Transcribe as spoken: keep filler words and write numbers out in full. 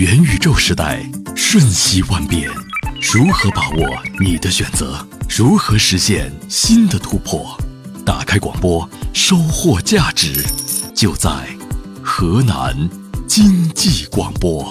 元宇宙时代瞬息万变，如何把握你的选择？如何实现新的突破？打开广播，收获价值，就在河南经济广播。